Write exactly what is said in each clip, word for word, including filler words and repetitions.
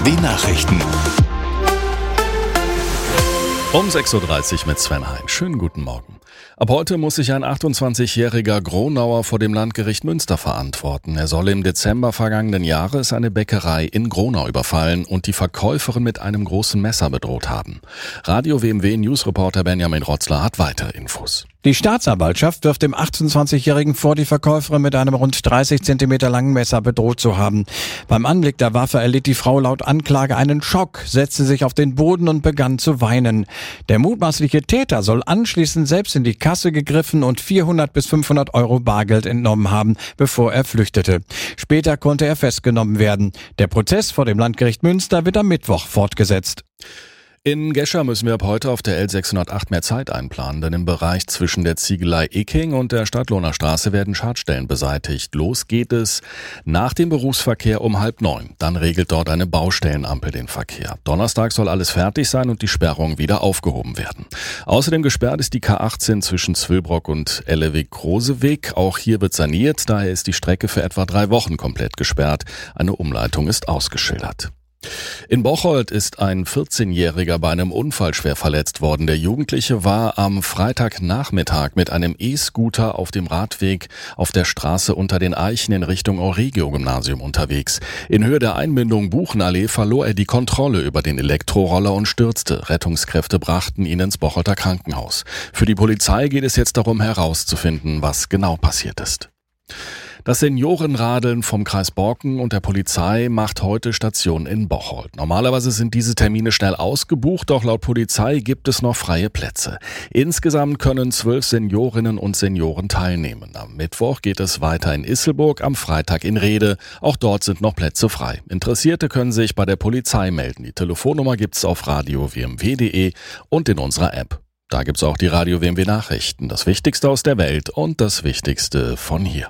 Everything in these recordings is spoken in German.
die Nachrichten. Um sechs Uhr dreißig mit Sven Hein. Schönen guten Morgen. Ab heute muss sich ein achtundzwanzigjähriger Gronauer vor dem Landgericht Münster verantworten. Er soll im Dezember vergangenen Jahres eine Bäckerei in Gronau überfallen und die Verkäuferin mit einem großen Messer bedroht haben. Radio W M W-Newsreporter Benjamin Rotzler hat weitere Infos. Die Staatsanwaltschaft wirft dem achtundzwanzigjährigen vor, die Verkäuferin mit einem rund dreißig Zentimeter langen Messer bedroht zu haben. Beim Anblick der Waffe erlitt die Frau laut Anklage einen Schock, setzte sich auf den Boden und begann zu weinen. Der mutmaßliche Täter soll anschließend selbst in die Kasse gegriffen und vierhundert bis fünfhundert Euro Bargeld entnommen haben, bevor er flüchtete. Später konnte er festgenommen werden. Der Prozess vor dem Landgericht Münster wird am Mittwoch fortgesetzt. In Gescher müssen wir ab heute auf der L sechshundertacht mehr Zeit einplanen, denn im Bereich zwischen der Ziegelei Eking und der Stadtlohner Straße werden Schadstellen beseitigt. Los geht es nach dem Berufsverkehr um halb neun. Dann regelt dort eine Baustellenampel den Verkehr. Donnerstag soll alles fertig sein und die Sperrung wieder aufgehoben werden. Außerdem gesperrt ist die K achtzehn zwischen Zwillbrock und Ellewig-Kroseweg. Auch hier wird saniert, daher ist die Strecke für etwa drei Wochen komplett gesperrt. Eine Umleitung ist ausgeschildert. In Bocholt ist ein vierzehnjähriger bei einem Unfall schwer verletzt worden. Der Jugendliche war am Freitagnachmittag mit einem E-Scooter auf dem Radweg auf der Straße unter den Eichen in Richtung Euregio-Gymnasium unterwegs. In Höhe der Einbindung Buchenallee verlor er die Kontrolle über den Elektroroller und stürzte. Rettungskräfte brachten ihn ins Bocholter Krankenhaus. Für die Polizei geht es jetzt darum herauszufinden, was genau passiert ist. Das Seniorenradeln vom Kreis Borken und der Polizei macht heute Station in Bocholt. Normalerweise sind diese Termine schnell ausgebucht, doch laut Polizei gibt es noch freie Plätze. Insgesamt können zwölf Seniorinnen und Senioren teilnehmen. Am Mittwoch geht es weiter in Isselburg, am Freitag in Rede. Auch dort sind noch Plätze frei. Interessierte können sich bei der Polizei melden. Die Telefonnummer gibt's auf radio w m w punkt d e und in unserer App. Da gibt's auch die Radio W M W Nachrichten. Das Wichtigste aus der Welt und das Wichtigste von hier.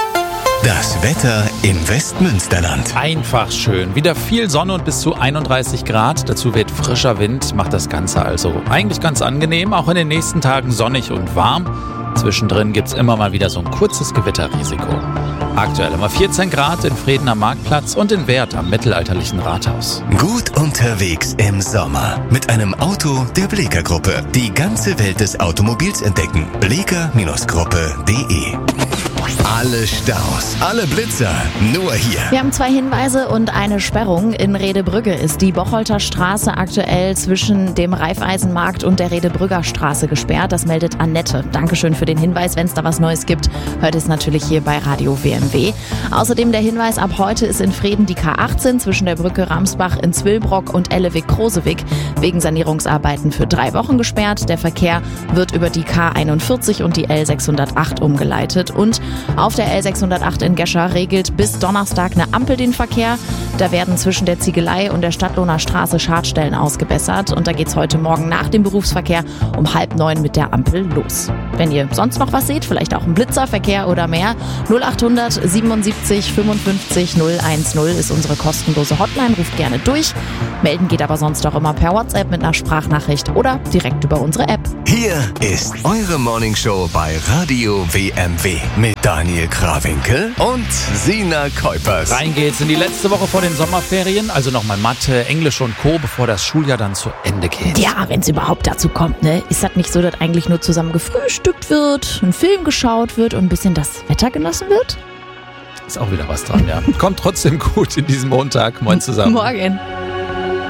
Das Wetter im Westmünsterland. Einfach schön. Wieder viel Sonne und bis zu einunddreißig Grad. Dazu weht frischer Wind, macht das Ganze also eigentlich ganz angenehm. Auch in den nächsten Tagen sonnig und warm. Zwischendrin gibt's immer mal wieder so ein kurzes Gewitterrisiko. Aktuell immer vierzehn Grad in Vreden am Marktplatz und in Werth am mittelalterlichen Rathaus. Gut unterwegs im Sommer mit einem Auto der Bleeker Gruppe. Die ganze Welt des Automobils entdecken. bleeker Gruppe punkt d e. Alle Staus, alle Blitzer, nur hier. Wir haben zwei Hinweise und eine Sperrung. In Redebrügge ist die Bocholter Straße aktuell zwischen dem Raiffeisenmarkt und der Redebrügger Straße gesperrt. Das meldet Annette. Dankeschön für den Hinweis. Wenn es da was Neues gibt, hört es natürlich hier bei Radio W M W. Außerdem der Hinweis, ab heute ist in Vreden die K achtzehn zwischen der Brücke Ramsbach in Zwillbrock und Ellewig-Krosewig wegen Sanierungsarbeiten für drei Wochen gesperrt. Der Verkehr wird über die K einundvierzig und die L sechshundertacht umgeleitet. Und auf der L sechshundertacht in Gescher regelt bis Donnerstag eine Ampel den Verkehr. Da werden zwischen der Ziegelei und der Stadtlohner Straße Schadstellen ausgebessert. Und da geht's heute Morgen nach dem Berufsverkehr um halb neun mit der Ampel los. Wenn ihr sonst noch was seht, vielleicht auch ein Blitzerverkehr oder mehr, null achthundert siebenundsiebzig fünfundfünfzig null eins null ist unsere kostenlose Hotline. Ruft gerne durch. Melden geht aber sonst auch immer per WhatsApp mit einer Sprachnachricht oder direkt über unsere App. Hier ist eure Morningshow bei Radio W M W mit Daniel Krawinkel und Sina Kuipers. Rein geht's in die letzte Woche vor den Sommerferien, also nochmal Mathe, Englisch und Co., bevor das Schuljahr dann zu Ende geht. Ja, wenn es überhaupt dazu kommt, ne? Ist das nicht so, dass eigentlich nur zusammen gefrühstückt wird, ein Film geschaut wird und ein bisschen das Wetter genossen wird? Ist auch wieder was dran, ja. Kommt trotzdem gut in diesem Montag. Moin zusammen. Morgen.